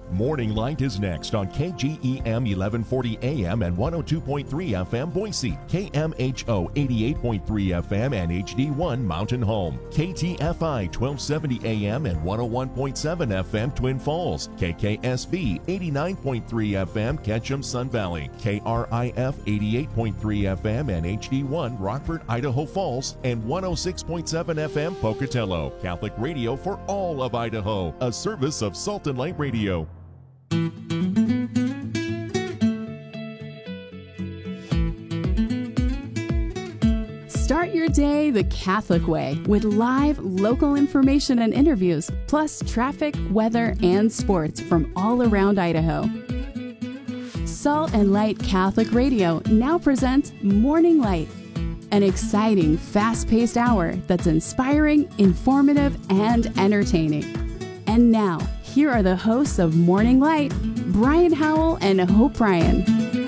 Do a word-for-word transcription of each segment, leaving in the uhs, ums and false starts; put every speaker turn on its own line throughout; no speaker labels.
Morning Light is next on K G E M eleven forty A M and one oh two point three F M Boise, K M H O eighty-eight point three F M and H D one Mountain Home, K T F I twelve seventy A M and one oh one point seven F M Twin Falls, K K S V eighty-nine point three F M Ketchum Sun Valley, K R I F eighty-eight point three F M and H D one Rockford, Idaho Falls, and one oh six point seven F M Pocatello. Catholic radio for all of Idaho, a service of Salt and Light Radio.
Start your day the Catholic way with live local information and interviews, plus traffic, weather, and sports from all around Idaho. Salt and Light Catholic Radio now presents Morning Light, an exciting, fast-paced hour that's inspiring, informative, and entertaining. And now, here are the hosts of Morning Light, Brian Howell and Hope Bryan.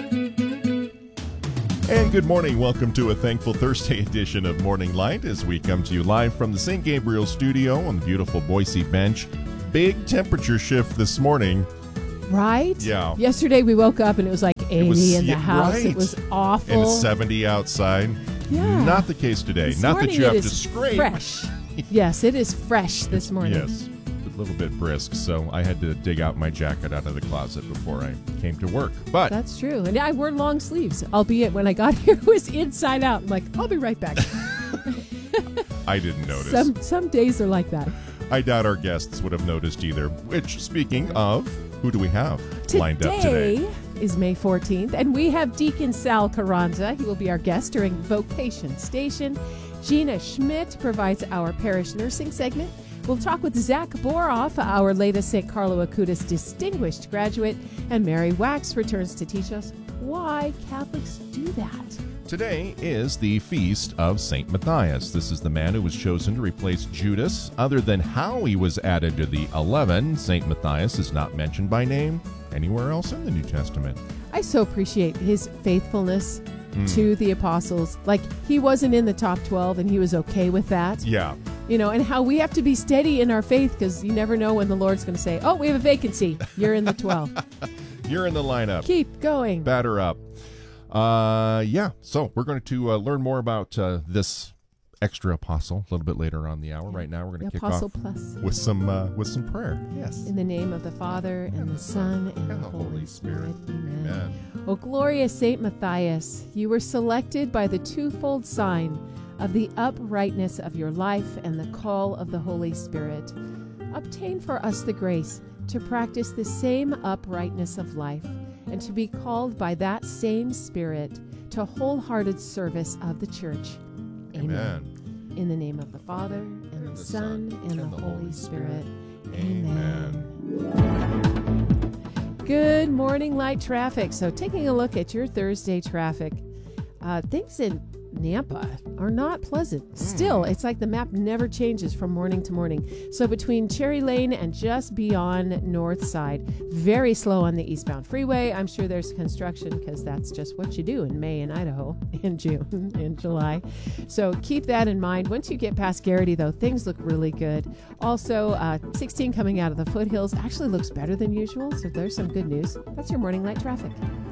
And good morning. Welcome to a Thankful Thursday edition of Morning Light as we come to you live from the Saint Gabriel studio on the beautiful Boise bench. Big temperature shift this morning.
Right?
Yeah.
Yesterday we woke up and it was like eighty
was,
in the
yeah,
house.
right.
It was awful.
And it's seventy outside.
Yeah.
Not the case today.
This
Not that
morning
you have
it
to
is
scrape.
fresh. Yes, it is fresh this morning.
Yes. A little bit brisk, so I had to dig out my jacket out of the closet before I came to work. But
That's true. And I wore long sleeves, albeit when I got here it was inside out. I'm like, I'll be right back.
I didn't notice.
Some some days are like that.
I doubt our guests would have noticed either. Which, speaking of, who do we have
Today
lined up today?
is May fourteenth, and we have Deacon Sal Carranza. He will be our guest during Vocation Station. Gina Schmidt provides our parish nursing segment. We'll talk with Zach Boroff, our latest Saint Carlo Acutis distinguished graduate, and Mary Wax returns to teach us why Catholics do that.
Today is the feast of Saint Matthias. This is the man who was chosen to replace Judas. Other than how he was added to the eleven, Saint Matthias is not mentioned by name anywhere else in the New Testament.
I so appreciate his faithfulness
Mm.
to the apostles. Like, he wasn't in the top twelve, and he was okay with that.
Yeah.
You know, and how we have to be steady in our faith, because you never know when the Lord's going to say, oh, we have a vacancy. You're in the twelve.
You're in the lineup.
Keep going.
Batter up. Uh, yeah, so we're going to uh, learn more about uh, this extra apostle a little bit later on the hour. Right now we're going to
The
kick off
Apostle Plus.
with some uh, with some prayer. Yes.
In the name of the Father, and the Son, and, the Holy Spirit. Amen.
Amen.
O glorious Saint Matthias, you were selected by the twofold sign of the uprightness of your life and the call of the Holy Spirit. Obtain for us the grace to practice the same uprightness of life, and to be called by that same Spirit to wholehearted service of the Church. Amen.
Amen.
In the name of the Father, and, and the, the Son, Son, and, and the, the Holy Spirit. Spirit. Amen. Amen. Good morning, Light Traffic. So taking a look at your Thursday traffic, uh, things in Nampa are not pleasant. Still, it's like the map never changes from morning to morning. So between Cherry Lane and just beyond North Side, very slow on the eastbound freeway. I'm sure there's construction because that's just what you do in May in Idaho, in June, in July. So keep that in mind. Once you get past Garrity, though, things look really good. Also, uh, sixteen coming out of the foothills actually looks better than usual. So there's some good news. That's your morning light traffic.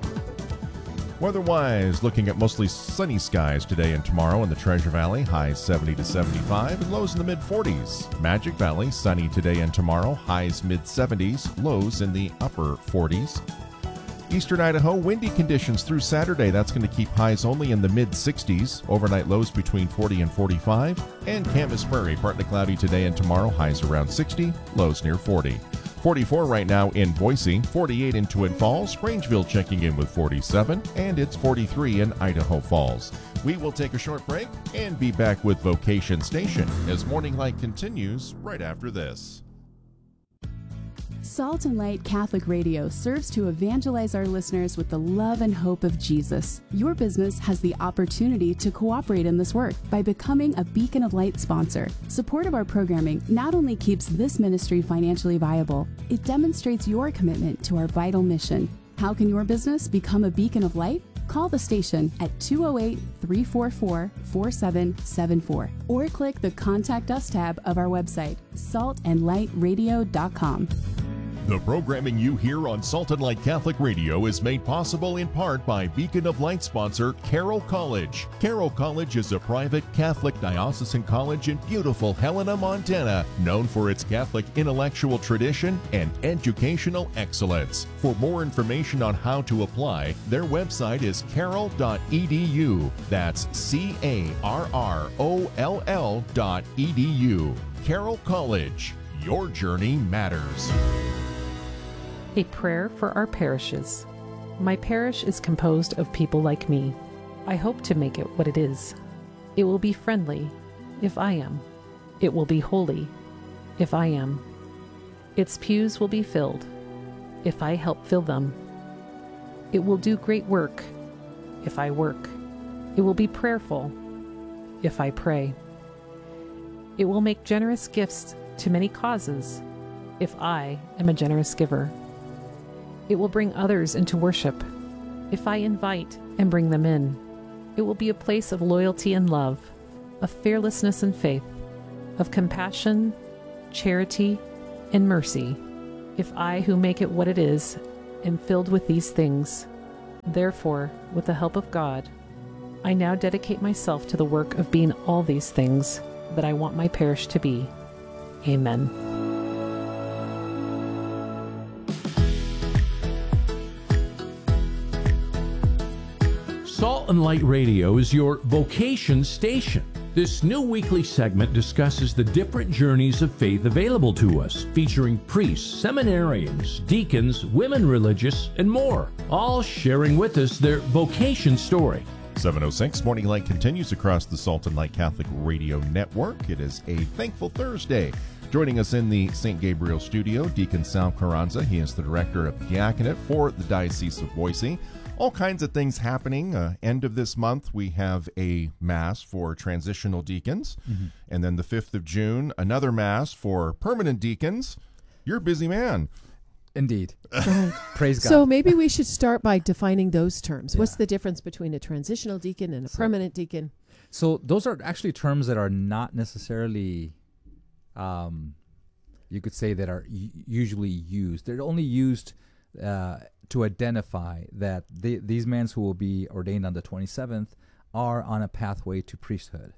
Weather-wise, looking at mostly sunny skies today and tomorrow in the Treasure Valley, highs seventy to seventy-five and lows in the mid-forties. Magic Valley, sunny today and tomorrow, highs mid-seventies, lows in the upper forties. Eastern Idaho, windy conditions through Saturday. That's going to keep highs only in the mid-sixties. Overnight lows between forty and forty-five. And Camas Prairie, partly cloudy today and tomorrow, highs around sixty, lows near forty. forty-four right now in Boise, forty-eight in Twin Falls, Rangeville checking in with forty-seven, and it's forty-three in Idaho Falls. We will take a short break and be back with Vocation Station as Morning Light continues right after this.
Salt and Light Catholic Radio serves to evangelize our listeners with the love and hope of Jesus. Your business has the opportunity to cooperate in this work by becoming a Beacon of Light sponsor. Support of our programming not only keeps this ministry financially viable, it demonstrates your commitment to our vital mission. How can your business become a Beacon of Light? Call the station at two oh eight, three four four, four seven seven four or click the Contact Us tab of our website, salt and light radio dot com.
The programming you hear on Salt and Light Catholic Radio is made possible in part by Beacon of Light sponsor Carroll College. Carroll College is a private Catholic diocesan college in beautiful Helena, Montana, known for its Catholic intellectual tradition and educational excellence. For more information on how to apply, their website is carroll dot e d u. That's C A R R O L L dot E D U. Carroll College. Your journey matters.
A prayer for our parishes. My parish is composed of people like me. I hope to make it what it is. It will be friendly, if I am. It will be holy, if I am. Its pews will be filled, if I help fill them. It will do great work, if I work. It will be prayerful, if I pray. It will make generous gifts to many causes, if I am a generous giver. It will bring others into worship, if I invite and bring them in. It will be a place of loyalty and love, of fearlessness and faith, of compassion, charity, and mercy, if I who make it what it is am filled with these things. Therefore, with the help of God, I now dedicate myself to the work of being all these things that I want my parish to be. Amen.
Salt and Light Radio is your vocation station. This new weekly segment discusses the different journeys of faith available to us, featuring priests, seminarians, deacons, women religious, and more, all sharing with us their vocation story.
seven oh six Morning Light continues across the Salt and Light Catholic Radio Network. It is a Thankful Thursday. Joining us in the Saint Gabriel studio, Deacon Sal Carranza. He is the Director of Diaconate for the Diocese of Boise. All kinds of things happening. Uh, end of this month, we have a Mass for transitional deacons. Mm-hmm. And then the fifth of June, another Mass for permanent deacons. You're a busy man.
Indeed. Praise God.
So maybe we should start by defining those terms.
Yeah.
What's the difference between a transitional deacon and a
So-
permanent deacon?
So those are actually terms that are not necessarily, um, you could say, that are u- usually used. They're only used uh, to identify that the, these men who will be ordained on the twenty-seventh are on a pathway to priesthood,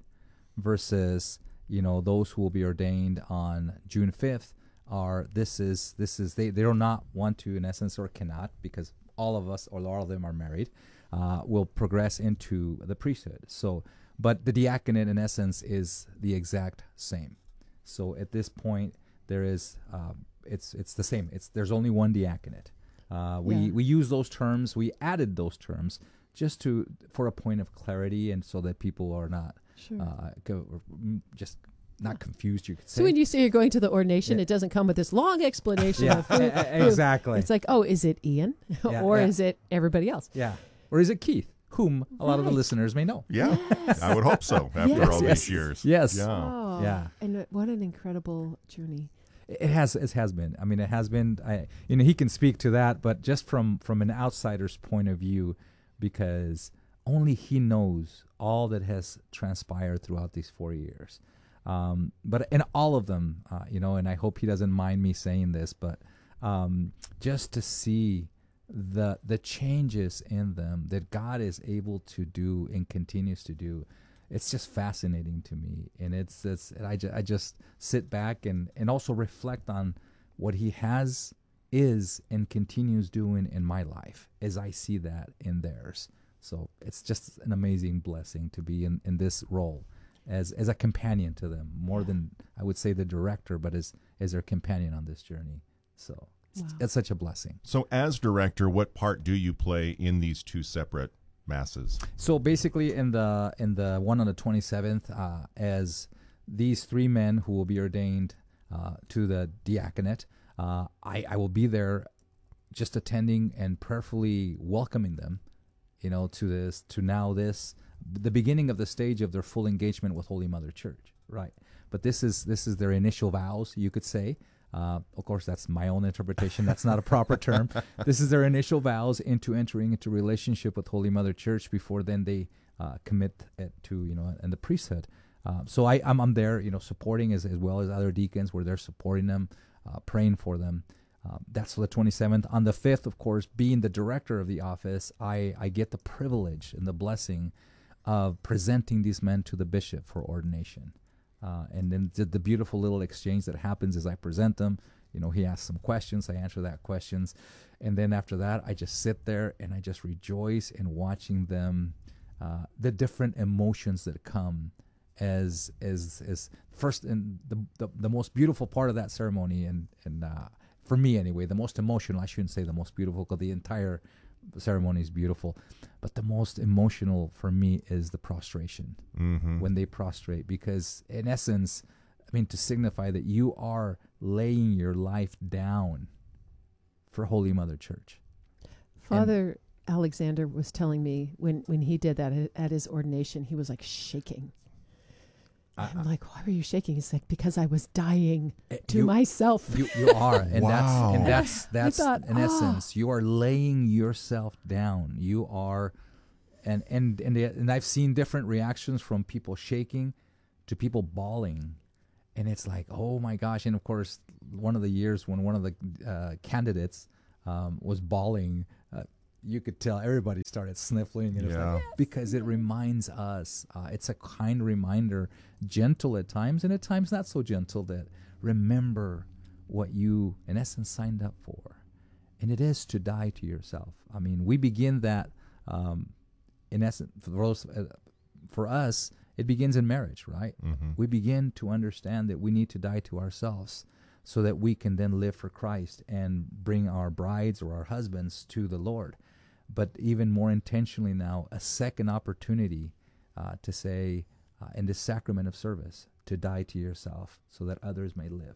versus, you know, those who will be ordained on June fifth are this is this is they they do not want to, in essence, or cannot, because all of us or all of them are married, uh, will progress into the priesthood. So, but the diaconate, in essence, is the exact same. So at this point, there is um, it's it's the same. It's there's only one diaconate. Uh, we
Yeah.
we use those terms. We added those terms just to for a point of clarity, and so that people are not
Sure.
uh, go, mm, just not confused, you could say.
So when you say you're going to the ordination,
Yeah.
it doesn't come with this long explanation
Yeah,
of who,
e- e-
who-
exactly.
It's like, oh, is it Ian
Yeah,
or
yeah.
is it everybody else?
Yeah. Or is it Keith, whom a lot of the
Right.
listeners may know?
Yeah, I would hope so after
Yes,
all
yes.
these years.
Yes.
Yeah.
Oh,
Yeah.
And what an incredible journey.
It has it has been. I mean, it has been. I, you know, he can speak to that, but just from from an outsider's point of view, because only he knows all that has transpired throughout these four years. Um, but in all of them, uh, you know, and I hope he doesn't mind me saying this, but um, just to see the the changes in them that God is able to do and continues to do, it's just fascinating to me. And it's it's I, ju- I just sit back and, and also reflect on what he has, is, and continues doing in my life as I see that in theirs. So it's just an amazing blessing to be in, in this role as as a companion to them, more than I would say the director, but as as their companion on this journey. So it's,
Wow.
it's such a blessing.
So as director, what part do you play in these two separate masses?
So basically, in the in the one on the twenty-seventh, uh, as these three men who will be ordained uh, to the diaconate, uh, I, I will be there, just attending and prayerfully welcoming them, you know, to this to now this the beginning of the stage of their full engagement with Holy Mother Church, right? But this is this is their initial vows, you could say. Uh, of course, that's my own interpretation. That's not a proper term. This is their initial vows into entering into relationship with Holy Mother Church before then they uh, commit it to, you know, and the priesthood. Uh, so I, I'm, I'm there, you know, supporting as, as well as other deacons. We're there supporting them, uh, praying for them. Um, that's for the twenty-seventh. On the fifth, of course, being the director of the office, I, I get the privilege and the blessing of presenting these men to the bishop for ordination. Uh, and then the, the beautiful little exchange that happens as I present them. You know, he asks some questions, I answer that questions. And then after that, I just sit there and I just rejoice in watching them, uh, the different emotions that come as, as, as first, and the, the, the most beautiful part of that ceremony, and, and, uh, for me anyway, the most emotional, I shouldn't say the most beautiful, because the entire ceremony is beautiful, but the most emotional for me is the prostration,
Mm-hmm.
when they prostrate, because in essence, I mean, to signify that you are laying your life down for Holy Mother Church.
Father Alexander was telling me when, when he did that at, at his ordination, he was like shaking.
I-
I'm like, why were you shaking? He's like, because I was dying
Uh,
to
you-
myself.
You you are, and
Wow.
that's and that's that's
thought,
in
ah.
essence, you are laying yourself down. You are, and and and the, and I've seen different reactions from people shaking to people bawling, and it's like, oh my gosh! And of course, one of the years when one of the uh, candidates um, was bawling, uh, you could tell everybody started sniffling, and it's
Yeah.
like, because it reminds us. Uh, it's a kind reminder, gentle at times, and at times not so gentle, that remember what you, in essence, signed up for. And it is to die to yourself. I mean, we begin that, um, in essence, for, those, uh, for us, it begins in marriage, right?
Mm-hmm.
We begin to understand that we need to die to ourselves so that we can then live for Christ and bring our brides or our husbands to the Lord. But even more intentionally now, a second opportunity uh, to say, uh, in this sacrament of service, to die to yourself so that others may live.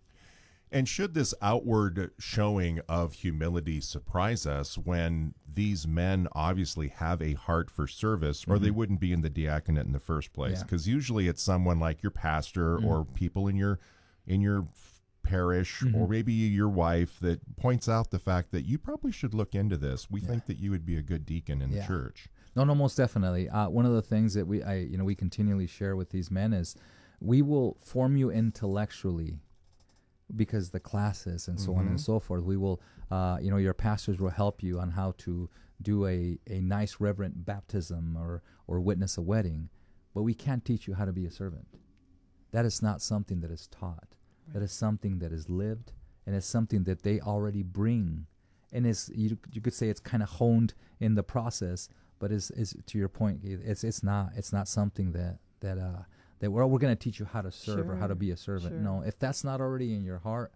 And should this outward showing of humility surprise us when these men obviously have a heart for service, or they wouldn't be in the diaconate in the first place?
Yeah.
Because usually it's someone like your pastor or people in your in your parish, or maybe your wife, that points out the fact that you probably should look into this. We think that you would be a good deacon in the
Yeah.
church.
No, no, most definitely. Uh, one of the things that we, I, you know, we continually share with these men is, we will form you intellectually, because the classes and so on and so forth. We will, uh, you know, your pastors will help you on how to do a, a nice reverent baptism or or witness a wedding, but we can't teach you how to be a servant. That is not something that is taught. That is something that is lived, and it's something that they already bring, and it's you, you could say it's kind of honed in the process. But is is to your point, it's it's not it's not something that that uh that we're we're going to teach you how to serve or how to
Sure,
be a servant.
sure.
No, if that's not already in your heart,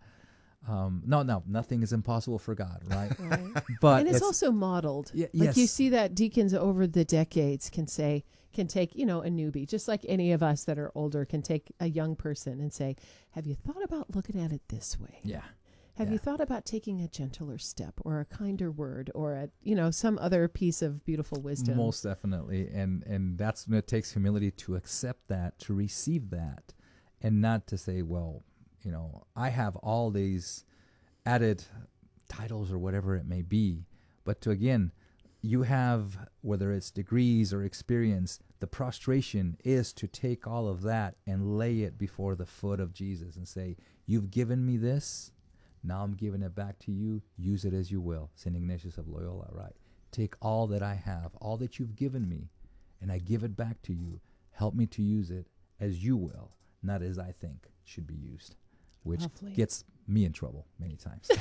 um, no, no, nothing is impossible for God, right?
Right.
But
And it's, also modeled.
Y-
like you
yes.
see that deacons over the decades can say, can take, you know, a newbie, just like any of us that are older can take a young person and say, have you thought about looking at it this way?
yeah,
Have
yeah.
you thought about taking a gentler step or a kinder word or a, you know, some other piece of beautiful wisdom?
most definitely, and and that's when it takes humility to accept that, to receive that, and not to say, well, you know, I have all these added titles or whatever it may be, but to again, you have, whether it's degrees or experience, the prostration is to take all of that and lay it before the foot of Jesus and say, you've given me this, now I'm giving it back to you. Use it as you will. Saint Ignatius of Loyola, right? Take all that I have, all that you've given me, and I give it back to you. Help me to use it as you will, not as I think should be used, which
Lovely.
gets me in trouble many times.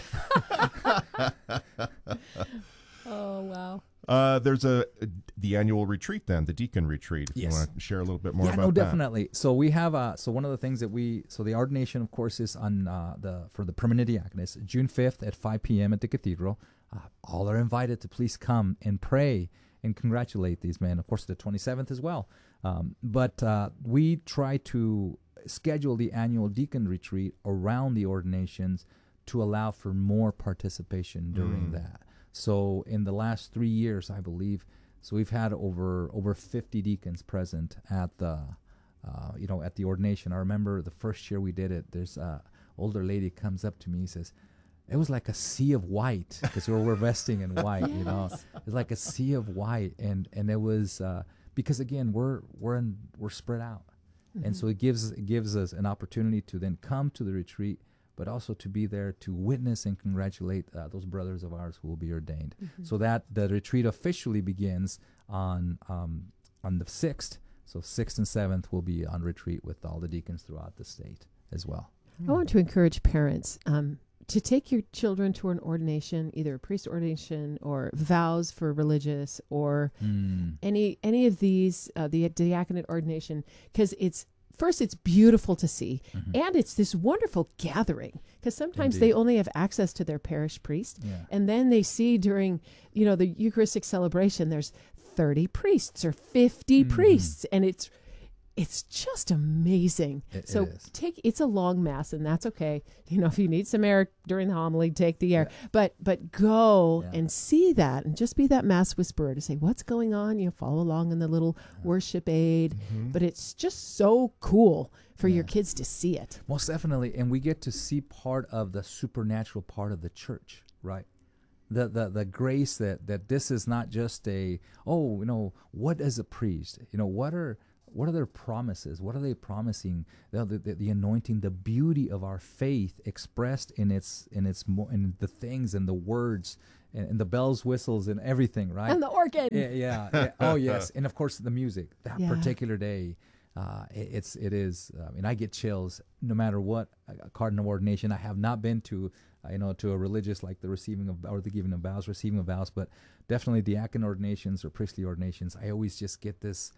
Oh, wow.
Uh, there's a the annual retreat then, the deacon retreat. If
Yes.
you want to share a little bit more
yeah,
about
no,
that.
definitely. So we have uh so one of the things that we so the ordination, of course, is on uh, the for the permanent diaconess, June fifth at five p.m. at the cathedral. Uh, all are invited to please come and pray and congratulate these men. Of course, the twenty-seventh as well. Um, but uh, we try to schedule the annual deacon retreat around the ordinations to allow for more participation during
Mm.
that. So in the last three years, I believe, so we've had over over fifty deacons present at the, uh, you know, at the ordination. I remember the first year we did it. There's a older lady comes up to me and says, "It was like a sea of white," because we're, we're vesting in white. You know, it's like a sea of white, and and it was uh, because again we're we're in, we're spread out, and so it gives it gives us an opportunity to then come to the retreat, but also to be there to witness and congratulate uh, those brothers of ours who will be ordained. Mm-hmm. So that the retreat officially begins on um, on the sixth. So sixth and seventh will be on retreat with all the deacons throughout the state as well.
I want to encourage parents um, to take your children to an ordination, either a priest ordination or vows for religious or
Mm.
any any of these, uh, the diaconate ordination, because it's first it's beautiful to see,
Mm-hmm.
and it's this wonderful gathering. Because sometimes
Indeed.
they only have access to their parish priest,
Yeah.
and then they see during you know the Eucharistic celebration, there's thirty priests or fifty
Mhm.
priests, and it's it's just amazing.
It-
so
it is.
take it's a long mass, and that's okay. You know, if you need some air during the homily, take the air. But but go
Yeah.
and see that, and just be that mass whisperer to say what's going on. You know, follow along in the little worship aid. But it's just so cool for your
Yeah.
kids to see it.
Most definitely, and we get to see part of the supernatural part of the church, right? The the the grace that that this is not just a oh you know what is a priest, you know what are what are their promises, what are they promising, the the, the, the anointing, the beauty of our faith expressed in its in its mo- in the things and the words and, and the bells, whistles, and everything, right?
And the organ.
Yeah, yeah, yeah. Oh yes, and of course the music that
Yeah.
particular day. Uh, it, it's it is. I mean, I get chills no matter what uh, cardinal ordination. I have not been to, uh, you know, to a religious like the receiving of or the giving of vows, receiving of vows, but definitely diacon ordinations or priestly ordinations. I always just get this.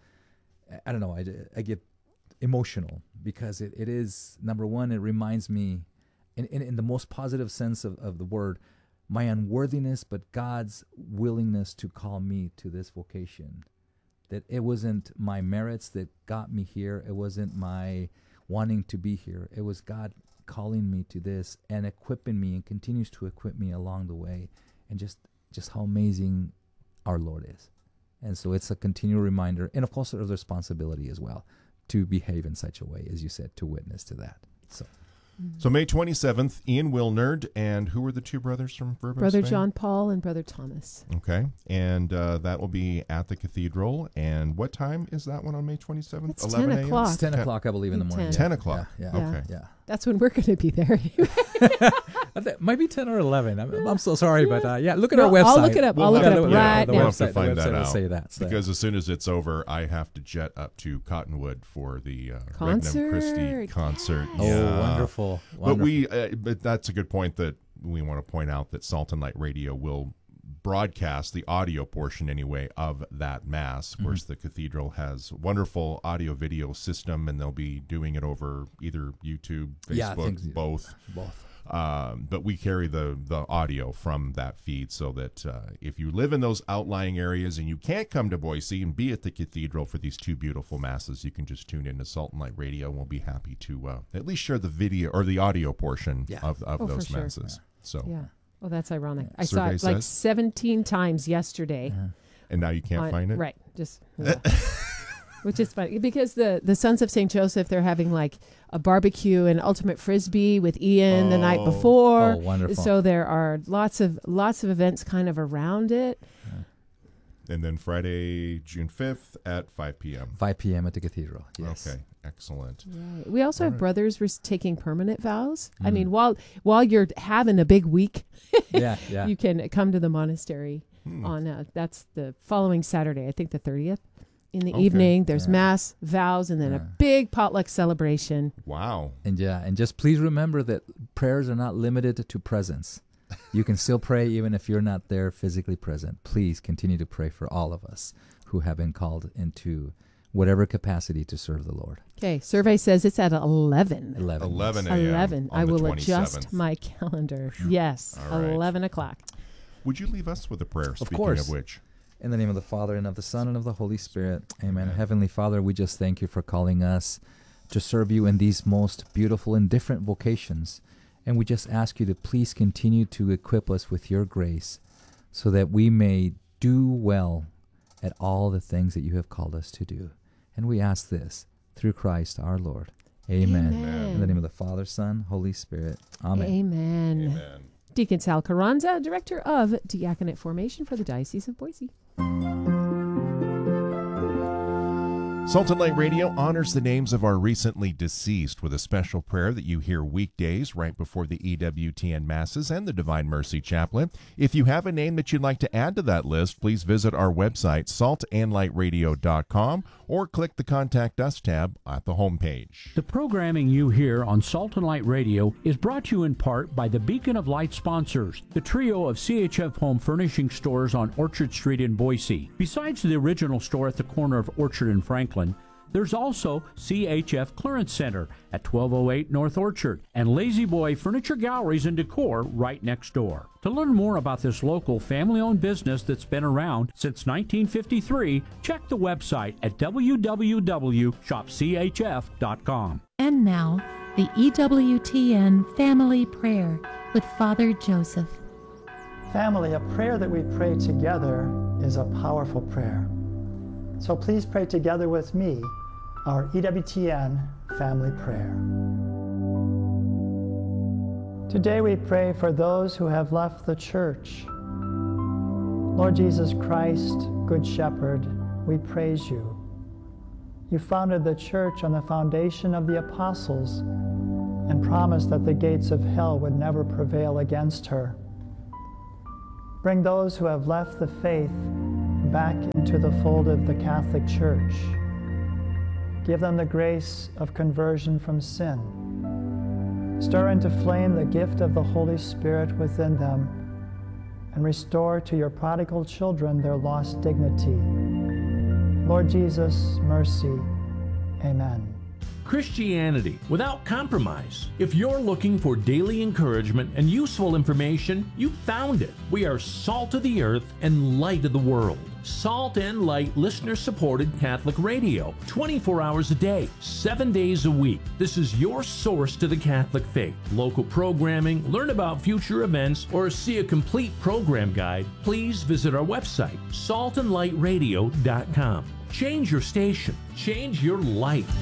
I don't know. I, I get emotional because it, it is number one. It reminds me, in in, in the most positive sense of, of the word, my unworthiness, but God's willingness to call me to this vocation. That it wasn't my merits that got me here. It wasn't my wanting to be here. It was God calling me to this and equipping me and continues to equip me along the way. And just, just how amazing our Lord is. And so it's a continual reminder. And of course, there's a responsibility as well to behave in such a way, as you said, to witness to that. So.
So May twenty-seventh, Ian Wilnerd, and who were the two brothers from Verbo
Brother
Spain?
John Paul and Brother Thomas.
Okay, and uh, that will be at the cathedral. And what time is that one on May twenty-seventh?
It's ten o'clock.
It's ten
Ten-
o'clock, I believe, in the
Ten.
morning.
ten
Yeah,
o'clock.
Yeah.
Yeah.
Okay.
Yeah.
That's when we're going to be there.
It might be ten or eleven. I'm, I'm so sorry, but uh, yeah, look at
No,
our website.
I'll look it up. I'll
We'll
look it
have
up
to- yeah,
right
the
now.
We'll have to
website,
find
the
that
website will
out.
say that. So.
Because as soon as it's over, I have to jet up to Cottonwood for the uh,
Concert,
Regnum Christi concert.
Oh,
Yeah.
wonderful.
But
wonderful.
we, uh, but that's a good point that we want to point out that Salt and Light Radio will broadcast the audio portion anyway of that mass. Of course, the cathedral has wonderful audio video system, and they'll be doing it over either YouTube, Facebook,
Yeah, I think so.
both.
Both.
Um, but we carry the the audio from that feed so that uh, if you live in those outlying areas and you can't come to Boise and be at the cathedral for these two beautiful masses, you can just tune in to Salt and Light Radio, and we'll be happy to uh, at least share the video or the audio portion
Yeah.
of, of
Oh, for
those
sure.
masses. So,
Yeah. Well, that's ironic. I
Survey
saw it like
says.
seventeen times yesterday.
and now you can't
on-
find it.
Right. Just yeah. Which is funny because the the Sons of Saint Joseph, they're having like a barbecue and ultimate frisbee with Ian the night
Oh.
before.
Oh, wonderful.
So there are lots of lots of events kind of around it.
And then Friday, June fifth at five p.m.
five p.m. at the cathedral. Yes.
Okay, excellent.
Right. We also
All
have
right.
brothers res- taking permanent vows. I
Mm.
mean, while while you're having a big week,
Yeah, yeah.
you can come to the monastery
Hmm.
on uh, that's the following Saturday, I think the thirtieth. In the
Okay.
evening, there's
Yeah.
mass, vows, and then a
Yeah.
big potluck celebration.
Wow.
And yeah, and just please remember that prayers are not limited to presence. You can still pray even if you're not there physically present. Please continue to pray for all of us who have been called into whatever capacity to serve the Lord.
Okay, survey says it's at eleven.
Eleven.
eleven a.m.
eleven.
on
I
the
will
twenty-seventh.
adjust my calendar. Yes,
All right.
eleven o'clock.
Would you leave us with a prayer? Speaking
course.
of which,
In the name of the Father, and of the Son, and of the Holy Spirit. Amen. Heavenly Father, we just thank you for calling us to serve you in these most beautiful and different vocations. And we just ask you to please continue to equip us with your grace so that we may do well at all the things that you have called us to do. And we ask this through Christ our Lord. Amen.
Amen.
In the name of the Father, Son, Holy Spirit. Amen.
Amen.
amen.
Deacon Sal Carranza, Director of Diaconate Formation for the Diocese of Boise.
Salt and Light Radio honors the names of our recently deceased with a special prayer that you hear weekdays right before the E W T N Masses and the Divine Mercy Chaplet. If you have a name that you'd like to add to that list, please visit our website, salt and light radio dot com, or click the Contact Us tab at the homepage.
The programming you hear on Salt and Light Radio is brought to you in part by the Beacon of Light sponsors, the trio of C H F Home Furnishing stores on Orchard Street in Boise. Besides the original store at the corner of Orchard and Franklin, there's also C H F Clearance Center at twelve oh eight North Orchard and Lazy Boy Furniture Galleries and Decor right next door. To learn more about this local family-owned business that's been around since nineteen fifty-three, check the website at w w w dot shop c h f dot com.
And now, the E W T N Family Prayer with Father Joseph.
Family, a prayer that we pray together is a powerful prayer. So please pray together with me our E W T N family prayer. Today we pray for those who have left the church. Lord Jesus Christ, Good Shepherd, we praise you. You founded the church on the foundation of the apostles and promised that the gates of hell would never prevail against her. Bring those who have left the faith back into the fold of the Catholic Church. Give them the grace of conversion from sin. Stir into flame the gift of the Holy Spirit within them, and restore to your prodigal children their lost dignity. Lord Jesus, mercy. Amen.
Christianity without compromise. If you're looking for daily encouragement and useful information, you found it. We are salt of the earth and light of the world. Salt and Light listener-supported Catholic radio, twenty-four hours a day, seven days a week. This is your source to the Catholic faith. Local programming, learn about future events, or see a complete program guide, please visit our website, salt and light radio dot com. Change your station. Change your life.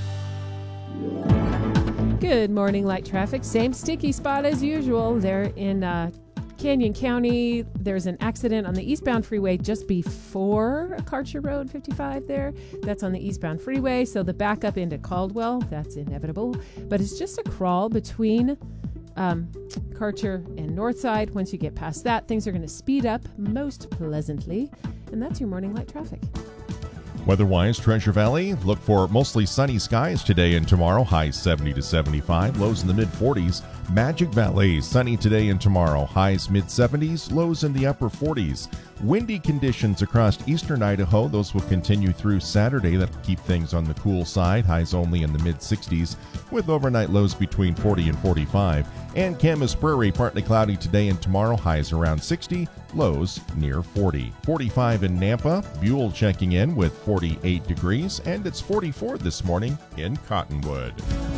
Good morning, Light Traffic. Same sticky spot as usual. They're in uh, Canyon County. There's an accident on the eastbound freeway just before Karcher Road fifty-five there. That's on the eastbound freeway. So the backup into Caldwell, that's inevitable. But it's just a crawl between um, Karcher and Northside. Once you get past that, things are going to speed up most pleasantly. And that's your morning Light Traffic.
Weather-wise, Treasure Valley, look for mostly sunny skies today and tomorrow, highs seventy to seventy-five, lows in the mid-forties. Magic Valley, sunny today and tomorrow, highs mid-seventies, lows in the upper forties. Windy conditions across eastern Idaho. Those will continue through Saturday. That'll keep things on the cool side, highs only in the mid-sixties, with overnight lows between forty and forty-five. And Camas Prairie, partly cloudy today and tomorrow, highs around sixty, lows near forty. forty-five in Nampa, Buell checking in with forty-eight degrees, and it's forty-four this morning in Cottonwood.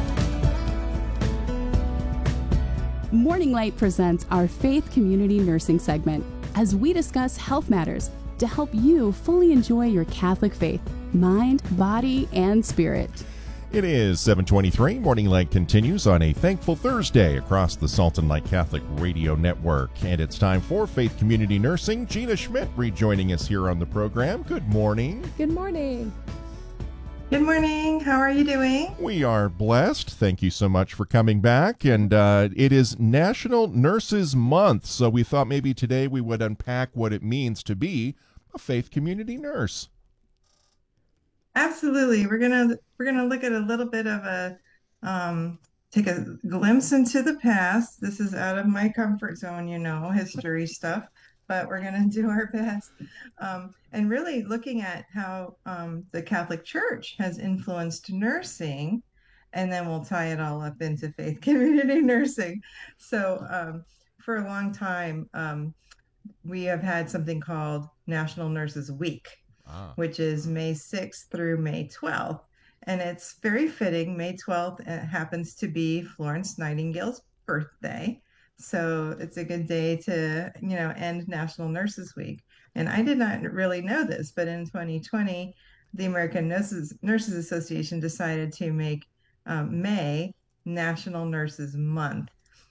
Morning Light presents our Faith Community Nursing segment as we discuss health matters to help you fully enjoy your Catholic faith, mind, body, and spirit.
It is seven twenty-three. Morning Light continues on a thankful Thursday across the Salt and Light Catholic Radio Network. And it's time for Faith Community Nursing. Gina Schmidt rejoining us here on the program. Good morning.
Good morning.
Good morning. How are you doing?
We are blessed. Thank you so much for coming back. And uh, it is National Nurses Month, so we thought maybe today we would unpack what it means to be a faith community nurse.
Absolutely. We're gonna we're gonna look at a little bit of a um, take a glimpse into the past. This is out of my comfort zone, you know, history stuff, but we're gonna do our best. Um, and really looking at how um, the Catholic Church has influenced nursing, and then we'll tie it all up into faith community nursing. So um, for a long time, um, we have had something called National Nurses Week. Ah. Which is May sixth through May twelfth. And it's very fitting. May twelfth happens to be Florence Nightingale's birthday. So it's a good day to, you know, end National Nurses Week. And I did not really know this, but in twenty twenty, the American Nurses, Nurses Association decided to make um, May National Nurses Month.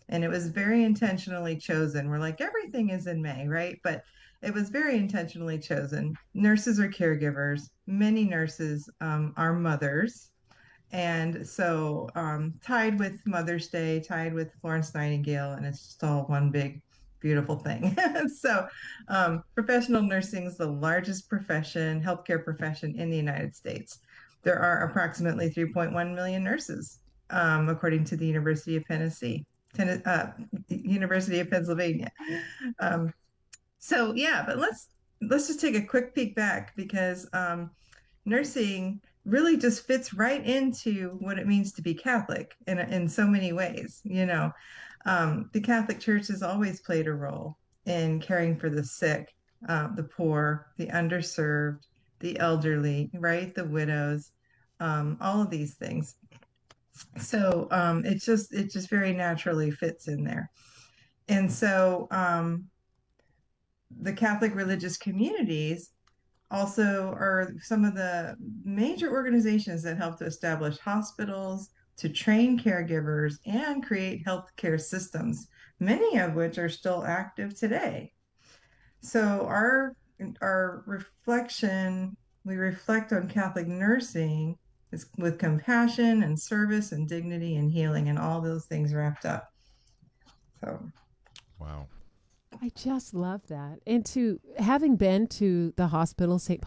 And it was very intentionally chosen. We're like, everything is in May, right? But it was very intentionally chosen. Nurses are caregivers. Many nurses um, are mothers. And so, um, tied with Mother's Day, tied with Florence Nightingale, and it's just all one big, beautiful thing. So, um, professional nursing is the largest profession, healthcare profession in the United States. There are approximately three point one million nurses, um, according to the University of Tennessee, Ten- uh, University of Pennsylvania. Um, so, yeah, but let's let's just take a quick peek back because um, nursing really just fits right into what it means to be Catholic in in so many ways. You know, um, the Catholic Church has always played a role in caring for the sick, uh, the poor, the underserved, the elderly, right, the widows, um, all of these things. So um, it just it just very naturally fits in there. And so um, the Catholic religious communities also are some of the major organizations that help to establish hospitals, to train caregivers, and create healthcare systems, many of which are still active today. So our our reflection, we reflect on Catholic nursing is with compassion and service and dignity and healing and all those things wrapped up. So
Wow.
I just love that. And to having been to the hospital, Saint